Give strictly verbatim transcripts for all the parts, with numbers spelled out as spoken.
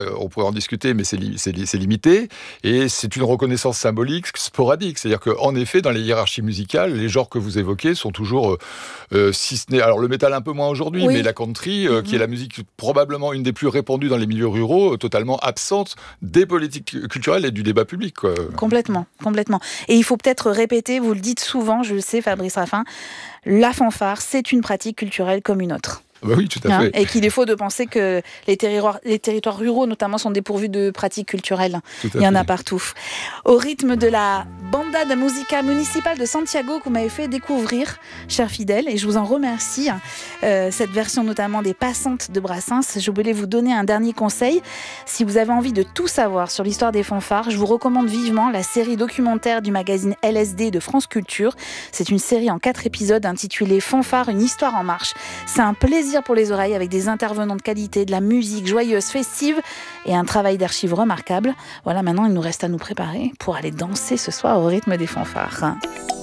euh, on pourrait en discuter, mais c'est, li- c'est, li- c'est limité. Et c'est une reconnaissance symbolique sporadique. C'est-à-dire qu'en effet, dans les hiérarchies musicales, les genres que vous évoquez sont toujours, euh, euh, si ce n'est... Alors, le métal un peu moins aujourd'hui, Oui. mais la country, euh, Mhm. qui est la musique probablement une des plus répandues dans les milieux ruraux, euh, totalement absente des politiques culturelles et du débat public, quoi. Complètement, complètement. Et il faut peut-être répéter, vous le dites souvent, je le sais, Fabrice Raffin, la fanfare, c'est une pratique culturelle comme une autre. Bah oui, tout à Hein, fait. et qu'il est faux de penser que les territoires, les territoires ruraux, notamment, sont dépourvus de pratiques culturelles. Tout à Il y en fait. a partout. Au rythme de la Banda da Musica Municipal de Santiago que vous m'avez fait découvrir, cher fidèle, et je vous en remercie, euh, cette version notamment des Passantes de Brassens. Je voulais vous donner un dernier conseil. Si vous avez envie de tout savoir sur l'histoire des fanfares, je vous recommande vivement la série documentaire du magazine L S D de France Culture. C'est une série en quatre épisodes intitulée Fanfare, une histoire en marche. C'est un plaisir pour les oreilles avec des intervenants de qualité, de la musique joyeuse, festive et un travail d'archives remarquable. Voilà, maintenant il nous reste à nous préparer pour aller danser ce soir au rythme des fanfares.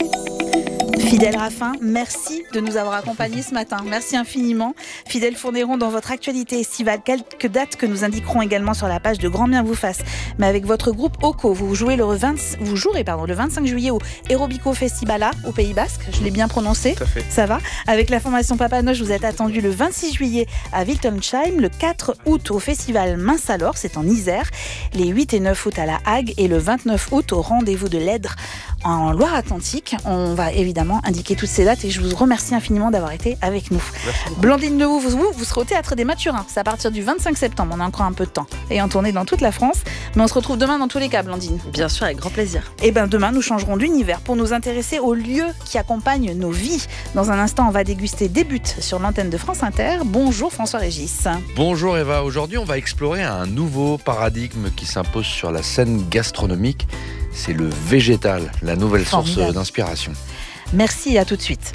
Fidèle Raffin, merci de nous avoir accompagnés ce matin. Merci infiniment. Fidèle Fournéron, dans votre actualité estivale, quelques dates que nous indiquerons également sur la page de Grand Bien vous fasse. Mais avec votre groupe Oko, vous jouez le vingt, vous jouerez pardon, le vingt-cinq juillet au Aerobico Festivala au Pays Basque. Je l'ai bien prononcé. Tout à fait. Ça va. Avec la formation Papanoche, vous êtes attendu le vingt-six juillet à Wiltonsheim, le quatre août au Festival Mince Alors, c'est en Isère, les huit et neuf août à La Hague et le vingt-neuf août au Rendez-vous de l'Èdre en Loire-Atlantique. On va évidemment indiquer toutes ces dates et je vous remercie infiniment d'avoir été avec nous. Blandine Lehoux, vous, vous, vous serez au Théâtre des Mathurins. C'est à partir du vingt-cinq septembre. On a encore un peu de temps et en tournée dans toute la France. Mais on se retrouve demain dans tous les cas, Blandine. Bien sûr, avec grand plaisir. Et bien demain, nous changerons d'univers pour nous intéresser aux lieux qui accompagnent nos vies. Dans un instant, on va déguster des buts sur l'antenne de France Inter. Bonjour François Régis. Bonjour Eva, aujourd'hui on va explorer un nouveau paradigme qui s'impose sur la scène gastronomique. C'est le végétal, la nouvelle Formidable. source d'inspiration. Merci et à tout de suite.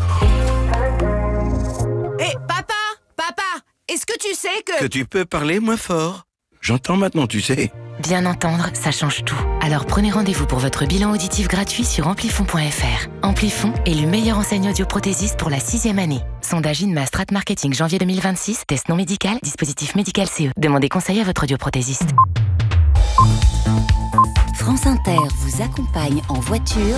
Hé, papa, papa, est-ce que tu sais que... Que tu peux parler moins fort. J'entends maintenant, tu sais. Bien entendre, ça change tout. Alors prenez rendez-vous pour votre bilan auditif gratuit sur amplifon point f r. Amplifon est le meilleur enseigne audioprothésiste pour la sixième année. Sondage INMA Strat Marketing janvier deux mille vingt-six, test non médical, dispositif médical C E. Demandez conseil à votre audioprothésiste. France Inter vous accompagne en voiture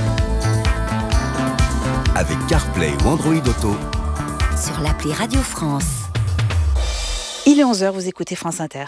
avec CarPlay ou Android Auto sur l'appli Radio France. Il est onze heures, vous écoutez France Inter.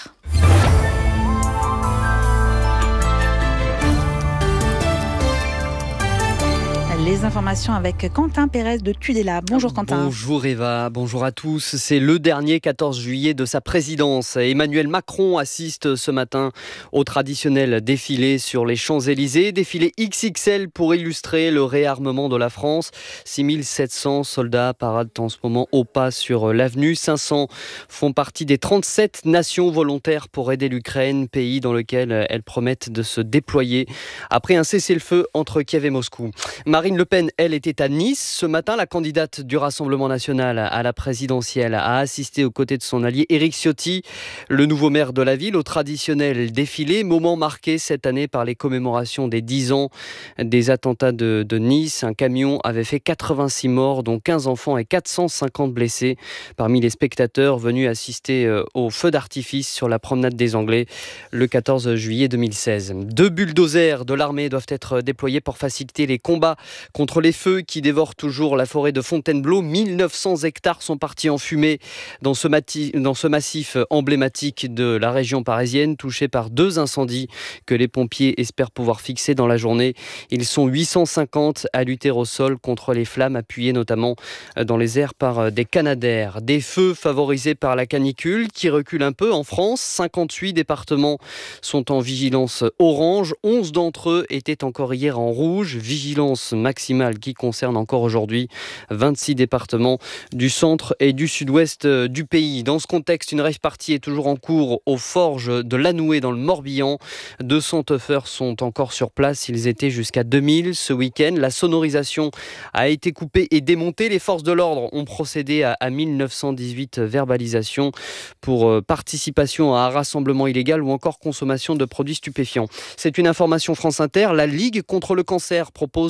Les informations avec Quentin Pérez de Tudela. Bonjour Quentin. Bonjour Eva, bonjour à tous. C'est le dernier quatorze juillet de sa présidence. Emmanuel Macron assiste ce matin au traditionnel défilé sur les Champs-Élysées. Défilé X X L pour illustrer le réarmement de la France. six mille sept cents soldats paradent en ce moment au pas sur l'avenue. cinq cents font partie des trente-sept nations volontaires pour aider l'Ukraine, pays dans lequel elles promettent de se déployer après un cessez-le-feu entre Kiev et Moscou. Marine Le Pen, elle, était à Nice. Ce matin, la candidate du Rassemblement national à la présidentielle a assisté aux côtés de son allié Éric Ciotti, le nouveau maire de la ville, au traditionnel défilé, moment marqué cette année par les commémorations des dix ans des attentats de, de Nice. Un camion avait fait quatre-vingt-six morts, dont quinze enfants et quatre cent cinquante blessés. Parmi les spectateurs venus assister au feu d'artifice sur la promenade des Anglais le quatorze juillet deux mille seize. Deux bulldozers de l'armée doivent être déployés pour faciliter les combats contre les feux qui dévorent toujours la forêt de Fontainebleau. mille neuf cents hectares sont partis en fumée dans ce, mati- dans ce massif emblématique de la région parisienne, touché par deux incendies que les pompiers espèrent pouvoir fixer dans la journée. Ils sont huit cent cinquante à lutter au sol contre les flammes, appuyées notamment dans les airs par des canadaires. Des feux favorisés par la canicule qui recule un peu en France. cinquante-huit départements sont en vigilance orange. onze d'entre eux étaient encore hier en rouge. Vigilance maximale qui concerne encore aujourd'hui vingt-six départements du centre et du sud-ouest du pays. Dans ce contexte, une rave party est toujours en cours aux forges de Lanoué dans le Morbihan. deux cents teufeurs sont encore sur place. Ils étaient jusqu'à deux mille ce week-end. La sonorisation a été coupée et démontée. Les forces de l'ordre ont procédé à, à mille neuf cent dix-huit verbalisations pour euh, participation à un rassemblement illégal ou encore consommation de produits stupéfiants. C'est une information France Inter. La Ligue contre le cancer propose de faire inscrire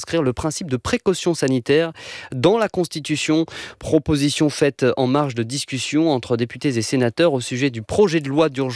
d'inscrire le principe de précaution sanitaire dans la Constitution. Proposition faite en marge de discussion entre députés et sénateurs au sujet du projet de loi d'urgence